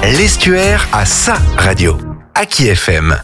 L'Estuaire a sa radio. Aki FM.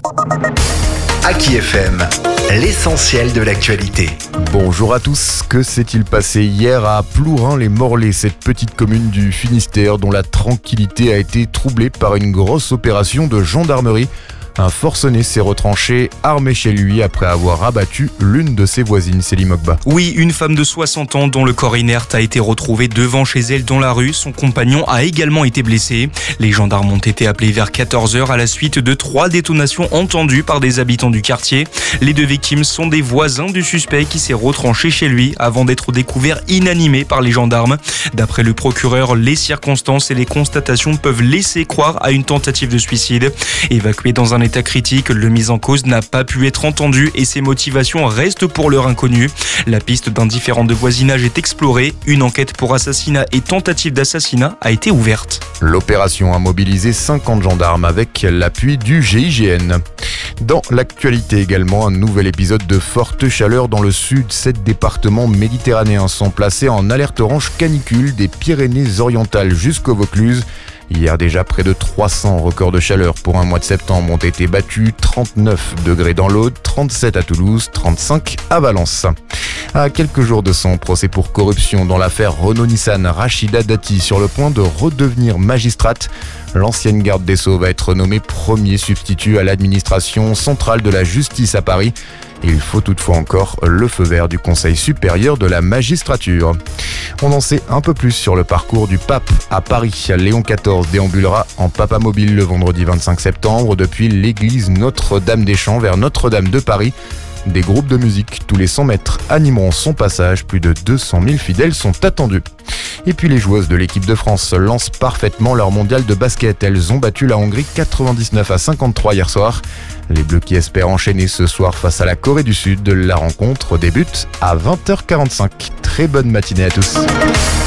Aki FM, l'essentiel de l'actualité. Bonjour à tous, que s'est-il passé hier à Plourin-les-Morlaix, cette petite commune du Finistère dont la tranquillité a été troublée par une grosse opération de gendarmerie. Un forcené s'est retranché, armé chez lui, après avoir abattu l'une de ses voisines, Céline Mokba. Oui, une femme de 60 ans dont le corps inerte a été retrouvé devant chez elle dans la rue. Son compagnon a également été blessé. Les gendarmes ont été appelés vers 14h à la suite de 3 détonations entendues par des habitants du quartier. Les 2 victimes sont des voisins du suspect qui s'est retranché chez lui avant d'être découvert inanimé par les gendarmes. D'après le procureur, les circonstances et les constatations peuvent laisser croire à une tentative de suicide. Évacué dans un état critique, le mis en cause n'a pas pu être entendu et ses motivations restent pour l'heure inconnues. La piste d'un différend de voisinage est explorée. Une enquête pour assassinat et tentative d'assassinat a été ouverte. L'opération a mobilisé 50 gendarmes avec l'appui du GIGN. Dans l'actualité également, un nouvel épisode de forte chaleur dans le sud. 7 départements méditerranéens sont placés en alerte orange canicule des Pyrénées-Orientales jusqu'au Vaucluse. Hier déjà, près de 300 records de chaleur pour un mois de septembre ont été battus. 39 degrés dans l'Aude, 37 à Toulouse, 35 à Valence. À quelques jours de son procès pour corruption dans l'affaire Renault-Nissan, Rachida Dati sur le point de redevenir magistrate. L'ancienne garde des Sceaux va être nommée premier substitut à l'administration centrale de la justice à Paris. Il faut toutefois encore le feu vert du Conseil supérieur de la magistrature. On en sait un peu plus sur le parcours du pape à Paris. Léon XIV déambulera en papamobile le vendredi 25 septembre depuis l'église Notre-Dame-des-Champs vers Notre-Dame de Paris. Des groupes de musique tous les 100 mètres animeront son passage. Plus de 200 000 fidèles sont attendus. Et puis les joueuses de l'équipe de France lancent parfaitement leur mondial de basket. Elles ont battu la Hongrie 99-53 hier soir. Les Bleus qui espèrent enchaîner ce soir face à la Corée du Sud. La rencontre débute à 20h45. Très bonne matinée à tous.